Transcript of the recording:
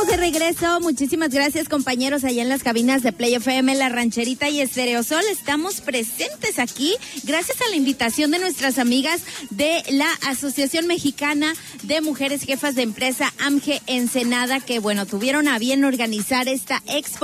estamos de regreso. Muchísimas gracias, compañeros, allá en las cabinas de Play FM, La Rancherita y Estéreo Sol. Estamos presentes aquí gracias a la invitación de nuestras amigas de la Asociación Mexicana de Mujeres Jefas de Empresa, AMGE Ensenada, que, bueno, tuvieron a bien organizar esta expo